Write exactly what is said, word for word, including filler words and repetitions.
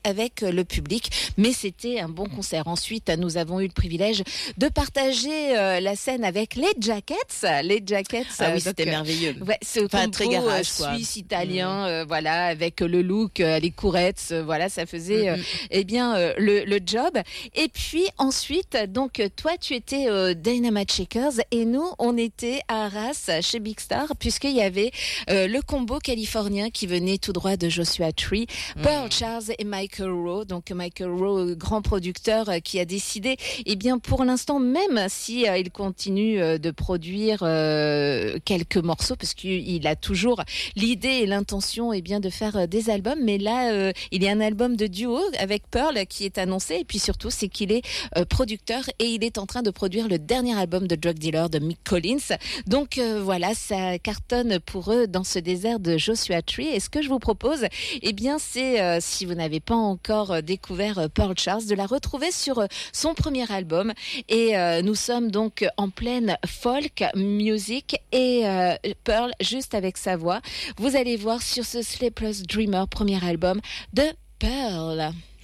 avec le public, mais c'était un bon concert. Ensuite, nous avons eu le privilège de partager euh, la scène avec les Jackets, les Jackets. Ah oui, euh, c'était donc, merveilleux. Ouais, ce Enfin, combo très garage, euh, quoi. suisse-italien, mmh. euh, voilà, avec le look, euh, les courettes, euh, voilà, ça faisait, euh, mmh. eh bien, euh, le, le job. Et puis ensuite, donc toi, tu étais euh, Dynamite Shakers et nous, on était à Arras chez Big Star, puisqu'il y avait euh, le combo californien qui venait tout droit de Joshua Tree, mmh. Pearl Charles et Michael Rowe. Donc Michael Rowe, grand producteur, euh, qui a décidé, eh bien, pour l'instant, même si euh, il continue euh, de produire euh, quelques morceaux, parce qu'il a toujours l'idée et l'intention, eh bien, de faire euh, des albums. Mais là, euh, il y a un album de duo avec Pearl qui est annoncé. Et puis surtout, c'est qu'il est euh, producteur et il est en train de produire le dernier album de Drug Dealer de Mick Collins. Donc euh, voilà, ça cartonne pour eux dans ce désert de Joshua Tree. Et ce que je vous propose, eh bien, c'est, euh, si vous n'avez pas encore découvert euh, Pearl Charles, de la retrouver sur euh, son premier album. Et euh, nous sommes donc en pleine folk music et euh, Pearl juste avec sa voix. Vous allez voir sur ce Sleepless Dreamer, premier album de Pearl.